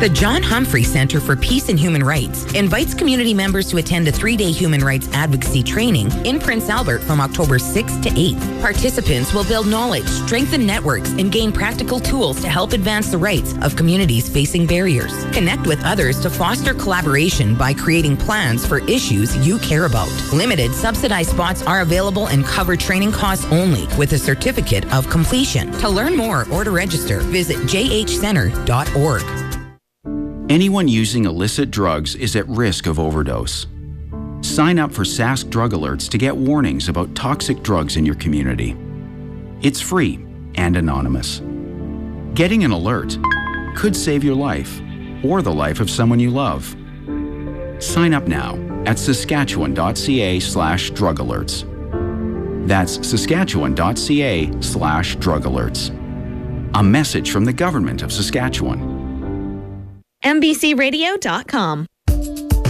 The John Humphrey Center for Peace and Human Rights invites community members to attend a 3-day human rights advocacy training in Prince Albert from October 6th to 8th. Participants will build knowledge, strengthen networks, and gain practical tools to help advance the rights of communities facing barriers. Connect with others to foster collaboration by creating plans for issues you care about. Limited subsidized spots are available and cover training costs only with a certificate of completion. To learn more or to register, visit jhcenter.org. Anyone using illicit drugs is at risk of overdose. Sign up for Sask Drug Alerts to get warnings about toxic drugs in your community. It's free and anonymous. Getting an alert could save your life or the life of someone you love. Sign up now at saskatchewan.ca/drug alerts. That's saskatchewan.ca/drug alerts. A message from the Government of Saskatchewan. MBCRadio.com.